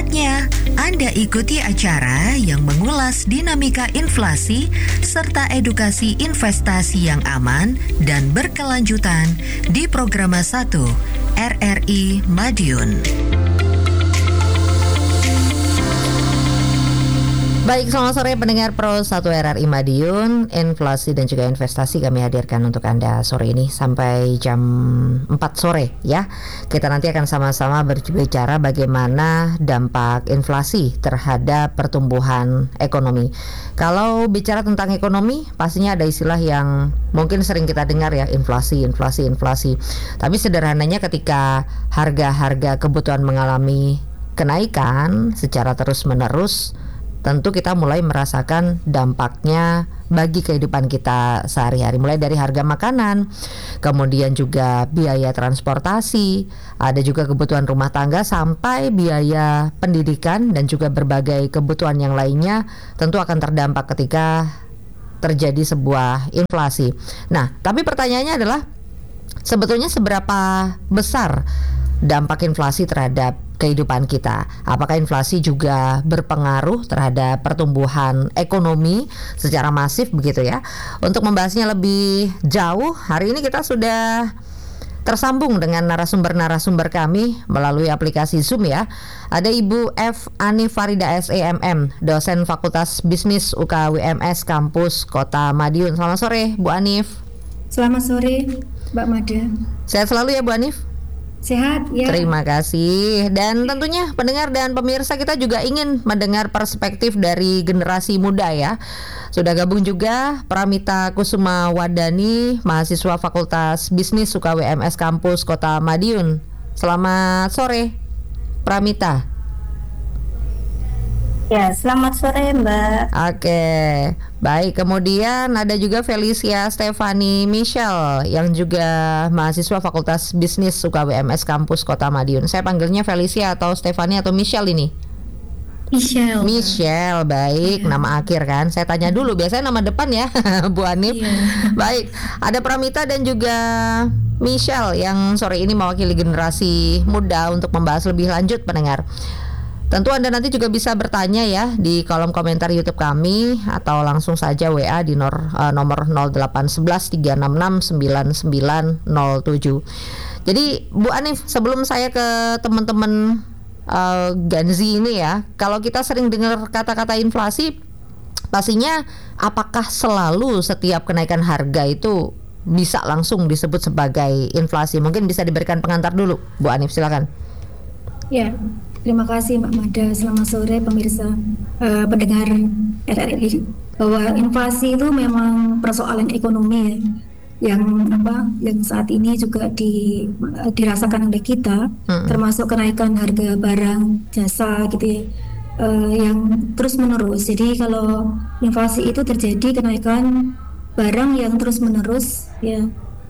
Saatnya Anda ikuti acara yang mengulas dinamika inflasi serta edukasi investasi yang aman dan berkelanjutan di Programa 1 RRI Madiun. Baik, selamat sore pendengar Pro 1 RRI Madiun. Inflasi dan juga investasi kami hadirkan untuk Anda sore ini sampai jam 4 sore ya. Kita nanti akan sama-sama berbicara bagaimana dampak inflasi terhadap pertumbuhan ekonomi. Kalau bicara tentang ekonomi, pastinya ada istilah yang mungkin sering kita dengar ya, inflasi. Tapi sederhananya ketika harga-harga kebutuhan mengalami kenaikan secara terus-menerus, tentu kita mulai merasakan dampaknya bagi kehidupan kita sehari-hari, mulai dari harga makanan, kemudian juga biaya transportasi, ada juga kebutuhan rumah tangga, sampai biaya pendidikan dan juga berbagai kebutuhan yang lainnya tentu akan terdampak ketika terjadi sebuah inflasi. Nah, tapi pertanyaannya adalah sebetulnya seberapa besar dampak inflasi terhadap kehidupan kita? Apakah inflasi juga berpengaruh terhadap pertumbuhan ekonomi secara masif begitu ya? Untuk membahasnya lebih jauh, hari ini kita sudah tersambung dengan narasumber-narasumber kami melalui aplikasi Zoom ya. Ada Ibu F. Anif Farida SEMM, dosen Fakultas Bisnis UKWMS Kampus Kota Madiun. Selamat sore Bu Anif. Selamat sore Mbak Mada. Sehat selalu ya Bu Anif. Sehat ya. Terima kasih. Dan tentunya pendengar dan pemirsa, kita juga ingin mendengar perspektif dari generasi muda ya. Sudah gabung juga Pramita Kusuma Wardani, mahasiswa Fakultas Bisnis UKWMS Kampus Kota Madiun. Selamat sore Pramita. Ya, selamat sore Mbak. Oke, baik. Kemudian ada juga Felicia Stefani Michelle yang juga mahasiswa Fakultas Bisnis UKWMS Kampus Kota Madiun. Saya panggilnya Felicia atau Stefani atau Michelle ini? Michelle, baik. Ya. Nama akhir kan? Saya tanya dulu, biasanya nama depan ya Bu Anif. Ya. Baik, ada Pramita dan juga Michelle yang sore ini mewakili generasi muda untuk membahas lebih lanjut pendengar. Tentu Anda nanti juga bisa bertanya ya di kolom komentar YouTube kami atau langsung saja WA di nomor 0811 366 9907. Jadi Bu Anif, sebelum saya ke teman-teman Gen Z ini ya, kalau kita sering dengar kata-kata inflasi, pastinya apakah selalu setiap kenaikan harga itu bisa langsung disebut sebagai inflasi? Mungkin bisa diberikan pengantar dulu Bu Anif, silakan. Ya. Terima kasih Mbak Mada. Selamat sore pemirsa pendengar RRI. Bahwa inflasi itu memang persoalan ekonomi ya, yang saat ini juga dirasakan oleh kita, termasuk kenaikan harga barang, jasa gitu ya, yang terus menerus. Jadi kalau inflasi itu terjadi kenaikan barang yang terus menerus ya,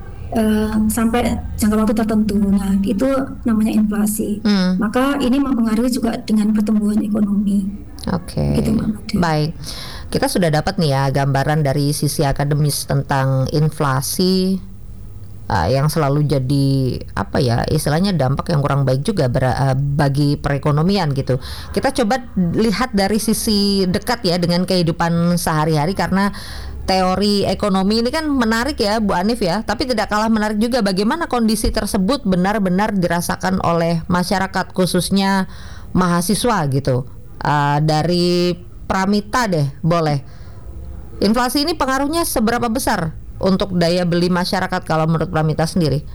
sampai jangka waktu tertentu. Nah, itu namanya inflasi. Maka ini mempengaruhi juga dengan pertumbuhan ekonomi. Oke. Gitu, baik. Kita sudah dapat nih ya gambaran dari sisi akademis tentang inflasi yang selalu jadi apa ya istilahnya dampak yang kurang baik juga bagi perekonomian gitu. Kita coba lihat dari sisi dekat ya dengan kehidupan sehari-hari, karena teori ekonomi ini kan menarik ya Bu Anif ya, tapi tidak kalah menarik juga bagaimana kondisi tersebut benar-benar dirasakan oleh masyarakat, khususnya mahasiswa gitu. Dari Pramita deh boleh. Inflasi ini pengaruhnya seberapa besar untuk daya beli masyarakat kalau menurut Pramita sendiri?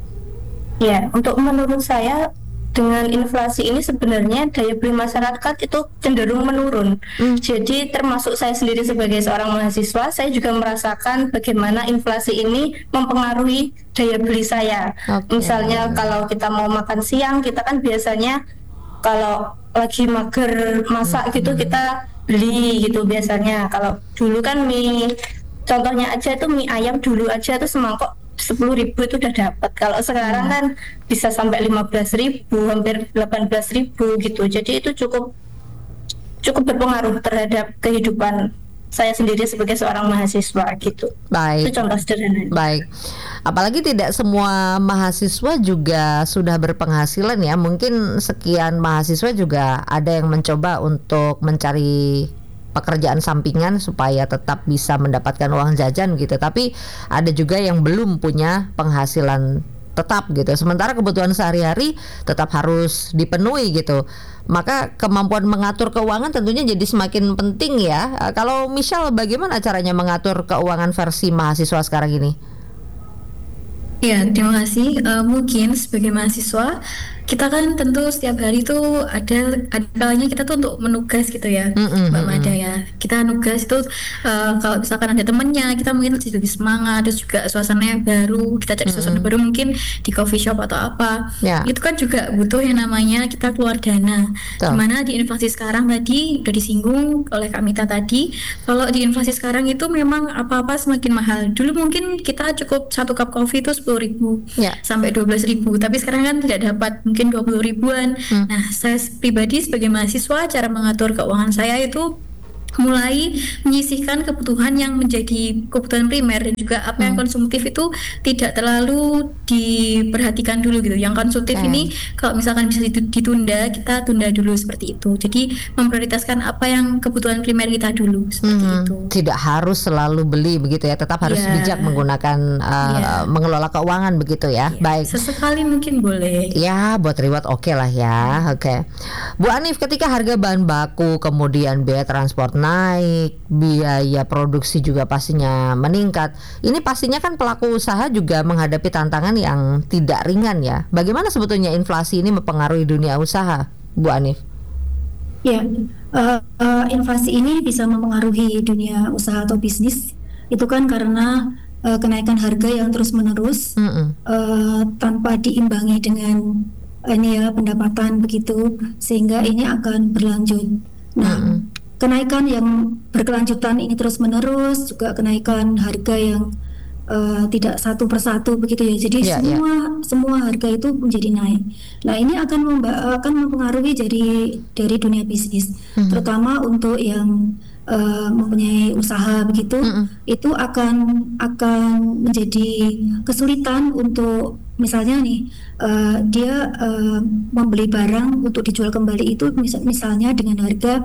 Ya, untuk menurut saya dengan inflasi ini sebenarnya daya beli masyarakat itu cenderung menurun. Jadi termasuk saya sendiri sebagai seorang mahasiswa, saya juga merasakan bagaimana inflasi ini mempengaruhi daya beli saya. Misalnya kalau kita mau makan siang, kita kan biasanya kalau lagi mager masak gitu kita beli gitu biasanya. Kalau dulu kan mie, contohnya aja itu mie ayam dulu aja itu semangkok 10.000 itu udah dapat. Kalau sekarang kan bisa sampai 15.000, hampir 18.000 gitu. Jadi itu cukup berpengaruh terhadap kehidupan saya sendiri sebagai seorang mahasiswa gitu. Baik. Itu contoh sederhana. Baik. Apalagi tidak semua mahasiswa juga sudah berpenghasilan ya. Mungkin sekian mahasiswa juga ada yang mencoba untuk mencari pekerjaan sampingan supaya tetap bisa mendapatkan uang jajan gitu. Tapi ada juga yang belum punya penghasilan tetap gitu. Sementara kebutuhan sehari-hari tetap harus dipenuhi gitu. Maka kemampuan mengatur keuangan tentunya jadi semakin penting ya. Kalau Michelle, bagaimana caranya mengatur keuangan versi mahasiswa sekarang ini? Ya, terima kasih. Mungkin sebagai mahasiswa, kita kan tentu setiap hari tuh ada kalanya kita tuh untuk menugas gitu ya, Mbak Mada ya. Kita nugas itu kalau misalkan ada temennya, kita mungkin jadi lebih semangat. Terus juga suasananya baru, kita cari suasana baru mungkin di coffee shop atau apa. Ya. Itu kan juga butuh yang namanya kita keluar dana. Dimana di inflasi sekarang tadi udah disinggung oleh Kak Mita tadi, kalau di inflasi sekarang itu memang apa-apa semakin mahal. Dulu mungkin kita cukup satu cup kopi itu 10.000 sampai 12.000, tapi sekarang kan tidak dapat, mungkin 20 ribuan. Nah, saya pribadi sebagai mahasiswa, cara mengatur keuangan saya itu mulai menyisihkan kebutuhan yang menjadi kebutuhan primer dan juga apa yang konsumtif itu tidak terlalu diperhatikan dulu gitu. Yang konsumtif ini kalau misalkan bisa ditunda, kita tunda dulu seperti itu. Jadi memprioritaskan apa yang kebutuhan primer kita dulu seperti itu. Tidak harus selalu beli begitu ya, tetap harus bijak menggunakan mengelola keuangan begitu ya. Baik. Sesekali mungkin boleh. Ya, buat reward oke lah ya. Oke. Bu Anif, ketika harga bahan baku kemudian biaya transport naik, biaya produksi juga pastinya meningkat. Ini pastinya kan pelaku usaha juga menghadapi tantangan yang tidak ringan ya. Bagaimana sebetulnya inflasi ini mempengaruhi dunia usaha, Bu Anif? Ya, inflasi ini bisa mempengaruhi dunia usaha atau bisnis. Itu kan karena kenaikan harga yang terus-menerus tanpa diimbangi dengan pendapatan begitu, sehingga ini akan berlanjut. Nah, kenaikan yang berkelanjutan ini terus-menerus, juga kenaikan harga yang tidak satu persatu begitu ya. Jadi semua harga itu menjadi naik. Nah, ini akan mempengaruhi dari dunia bisnis, terutama untuk yang mempunyai usaha begitu. Itu akan menjadi kesulitan untuk misalnya nih dia membeli barang untuk dijual kembali itu misalnya dengan harga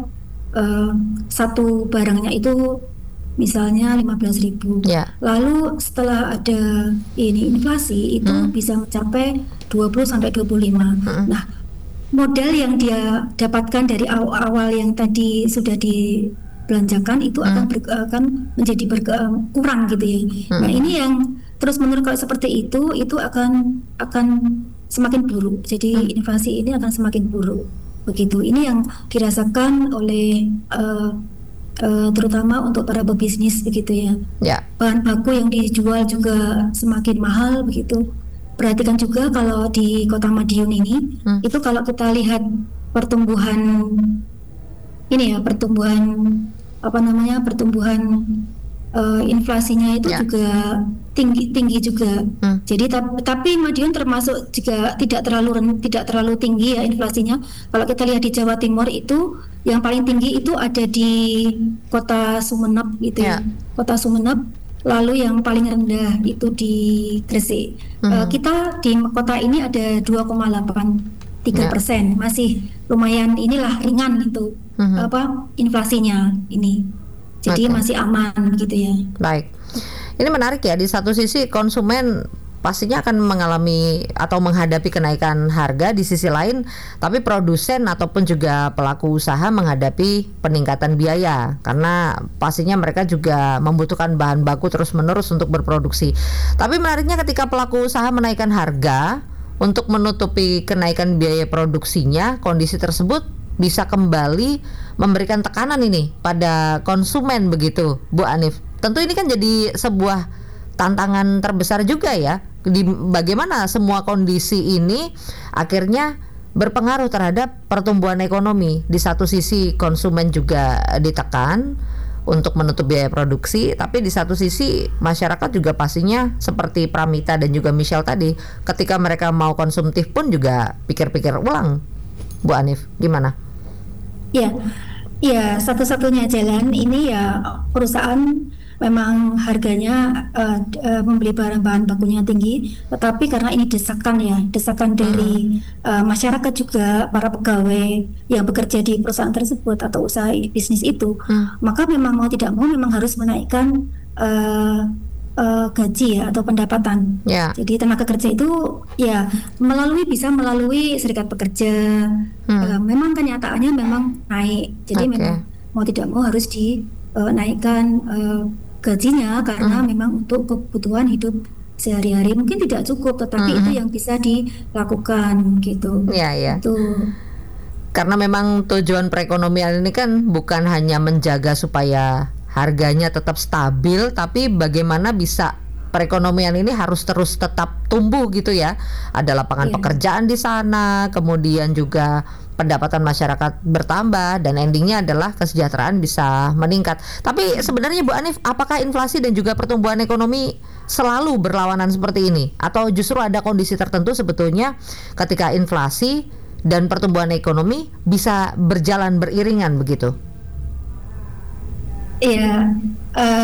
satu barangnya itu misalnya 15.000. Lalu setelah ada inflasi itu bisa mencapai 20 sampai 25. Nah, modal yang dia dapatkan dari awal yang tadi sudah dibelanjakan itu akan menjadi kurang gitu ya. Nah, ini yang terus menerus kalau seperti itu akan semakin buruk. Jadi inflasi ini akan semakin buruk. Begitu. Ini yang dirasakan oleh terutama untuk para pebisnis begitu ya. Bahan baku yang dijual juga semakin mahal begitu. Perhatikan juga kalau di Kota Madiun ini itu kalau kita lihat pertumbuhan inflasinya itu juga tinggi juga. Jadi tapi Madiun termasuk juga tidak terlalu tinggi ya inflasinya. Kalau kita lihat di Jawa Timur itu yang paling tinggi itu ada di Kota Sumeneb gitu ya. Kota Sumeneb. Lalu yang paling rendah itu di Gresik. Kita di kota ini ada 2,83%. Masih lumayan ringan itu inflasinya ini. Jadi masih aman gitu ya. Baik. Ini menarik ya, di satu sisi konsumen pastinya akan mengalami atau menghadapi kenaikan harga, di sisi lain tapi produsen ataupun juga pelaku usaha menghadapi peningkatan biaya karena pastinya mereka juga membutuhkan bahan baku terus-menerus untuk berproduksi. Tapi menariknya ketika pelaku usaha menaikkan harga untuk menutupi kenaikan biaya produksinya, kondisi tersebut bisa kembali memberikan tekanan ini pada konsumen begitu, Bu Anif. Tentu ini kan jadi sebuah tantangan terbesar juga ya, bagaimana semua kondisi ini akhirnya berpengaruh terhadap pertumbuhan ekonomi. Di satu sisi konsumen juga ditekan untuk menutup biaya produksi, tapi di satu sisi masyarakat juga pastinya seperti Pramita dan juga Michelle tadi, ketika mereka mau konsumtif pun juga pikir-pikir ulang. Bu Anif, gimana? Ya, Ya, satu-satunya jalan ini ya perusahaan memang harganya membeli bahan bakunya tinggi, tetapi karena ini desakan ya, desakan dari masyarakat juga para pegawai yang bekerja di perusahaan tersebut atau usaha bisnis itu, maka memang mau tidak mau memang harus menaikkan gaji ya atau pendapatan. Jadi tenaga kerja itu ya bisa melalui serikat pekerja. Memang kenyataannya memang naik. Jadi memang mau tidak mau harus dinaikkan gajinya karena memang untuk kebutuhan hidup sehari-hari mungkin tidak cukup, tetapi itu yang bisa dilakukan gitu. Itu. Karena memang tujuan perekonomian ini kan bukan hanya menjaga supaya harganya tetap stabil, tapi bagaimana bisa perekonomian ini harus terus tetap tumbuh gitu ya. Ada lapangan pekerjaan di sana, kemudian juga pendapatan masyarakat bertambah, dan endingnya adalah kesejahteraan bisa meningkat. Tapi sebenarnya Bu Anif, apakah inflasi dan juga pertumbuhan ekonomi selalu berlawanan seperti ini? Atau justru ada kondisi tertentu sebetulnya ketika inflasi dan pertumbuhan ekonomi bisa berjalan beriringan begitu? Iya,